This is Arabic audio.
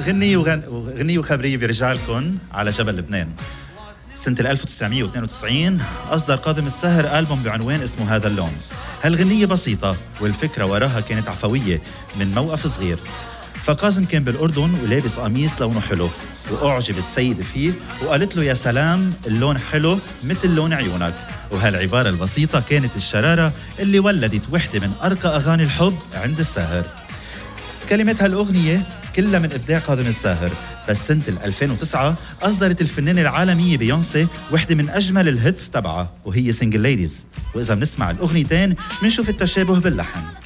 غنية وخبرية بيرجع لكم على جبل لبنان. سنة 1992 أصدر كاظم الساهر ألبوم بعنوان اسمه هذا اللون. هالغنية بسيطة والفكرة وراها كانت عفوية من موقف صغير. فكاظم كان بالأردن ولابس قميص لونه حلو، وأعجبت سيدة فيه وقالت له يا سلام اللون حلو مثل لون عيونك. وهالعبارة البسيطة كانت الشرارة اللي ولدت وحدة من أرقى أغاني الحب عند الساهر. كلمات هالأغنية كلها من إبداع كاظم الساهر. بس سنة 2009 أصدرت الفنانة العالمية بيونسي وحدة من أجمل الهيتس تبعها وهي سينجل ليديز. وإذا بنسمع الأغنيتين بنشوف التشابه باللحن.